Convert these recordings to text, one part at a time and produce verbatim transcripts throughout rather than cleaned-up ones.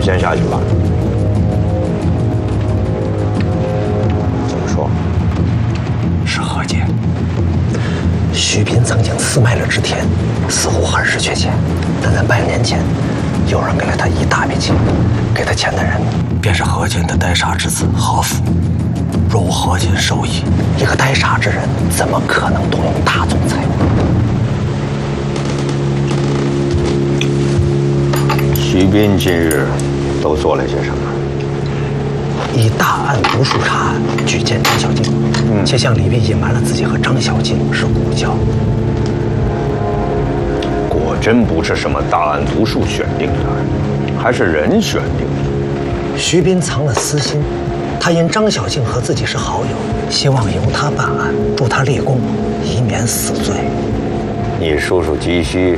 先下去吧。怎么说？ 是何解？徐斌曾经私卖了织田，似乎很是缺钱，但在半年前，有人给了他一大笔钱，给他钱的人便是何坚的呆傻之子何福。若无何坚授意，一个呆傻之人怎么可能动用大总裁？ 徐斌近日都做了些什么？ 以大案毒树查案举荐张小静，嗯、且向李斌隐瞒了自己和张小静是故交。 果真不是什么大案毒树选定的，还是人选定的。 徐斌藏了私心，他因张小静和自己是好友，希望由他办案，助他立功，以免死罪。 你叔叔急需。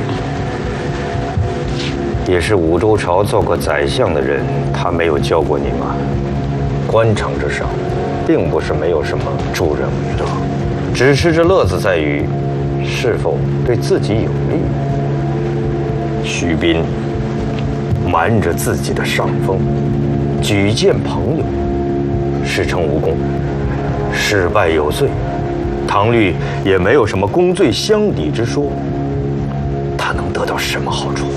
也是五洲朝做过宰相的人，他没有教过你吗？官场之上，并不是没有什么助人为乐，只是这乐子在于是否对自己有利。徐斌瞒着自己的上峰，举荐朋友，事成无功，失败有罪，唐律也没有什么公罪相抵之说，他能得到什么好处？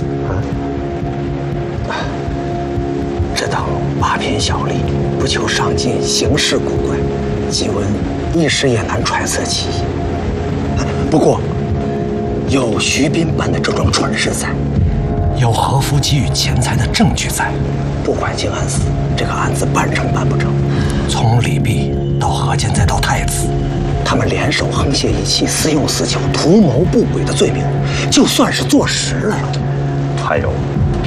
这等八品小吏，不求上进，行事古怪，即闻一时也难揣测其意。不过，有徐斌办的这桩蠢事在，有何福给予钱财的证据在，不管静安寺这个案子办成办不成，从李泌到何坚再到太子，他们联手沆瀣一气，私用私求，图谋不轨的罪名，就算是坐实了。 还有。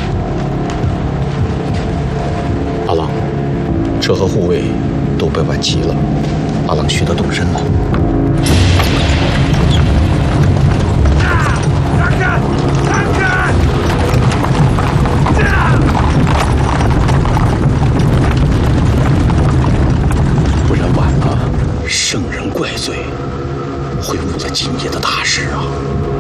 阿郎，车和护卫都被挽齐了，阿郎需得动身了。不然晚了，圣人怪罪，会误了今夜的大事啊！